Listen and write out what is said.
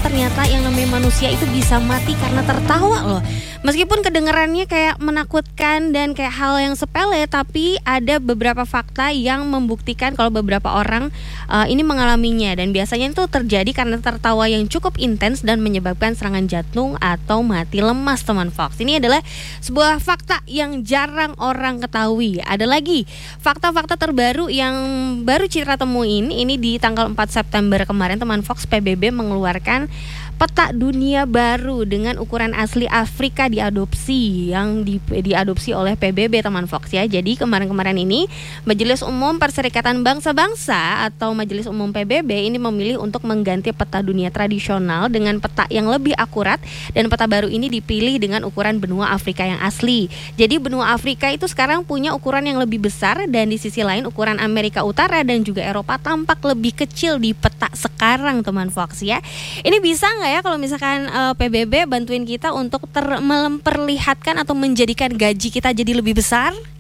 ternyata yang namanya manusia itu bisa mati karena tertawa loh. Meskipun kedengarannya kayak menakutkan dan kayak hal yang sepele, tapi ada beberapa fakta yang membuktikan kalau beberapa orang ini mengalaminya. Dan biasanya itu terjadi karena tertawa yang cukup intens dan menyebabkan serangan jantung atau mati lemas, teman Fox. Ini adalah sebuah fakta yang jarang orang ketahui. Ada lagi fakta-fakta terbaru yang baru Citra temuin. Ini di tanggal 4 September kemarin, teman Fox, PBB mengeluarkan peta dunia baru dengan ukuran asli Afrika diadopsi, yang diadopsi oleh PBB, teman Fox ya. Jadi kemarin-kemarin ini Majelis Umum Perserikatan Bangsa-Bangsa atau Majelis Umum PBB ini memilih untuk mengganti peta dunia tradisional dengan peta yang lebih akurat, dan peta baru ini dipilih dengan ukuran benua Afrika yang asli. Jadi benua Afrika itu sekarang punya ukuran yang lebih besar, dan di sisi lain ukuran Amerika Utara dan juga Eropa tampak lebih kecil di peta sekarang, teman Fox ya. Ini bisa nggak ya kalau misalkan PBB bantuin kita untuk memperlihatkan atau menjadikan gaji kita jadi lebih besar?